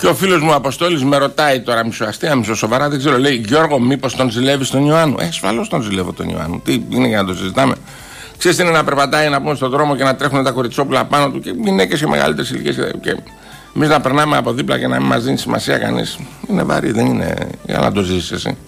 Και ο φίλος μου Αποστόλης με ρωτάει τώρα μισοαστεία, μισοσοβαρά, δεν ξέρω, λέει Γιώργο, μήπως τον ζηλεύεις τον Ιωάννου? Ασφαλώς τον ζηλεύω τον Ιωάννου. Τι είναι για να το συζητάμε? Ξέρεις τι είναι να περπατάει να πούμε στον δρόμο και να τρέχουν τα κοριτσόπουλα πάνω του και γυναίκες και μεγαλύτερες ηλικίες και εμείς να περνάμε από δίπλα και να μην μας δίνει σημασία κανείς? Είναι βαρύ, δεν είναι για να το ζήσεις εσύ.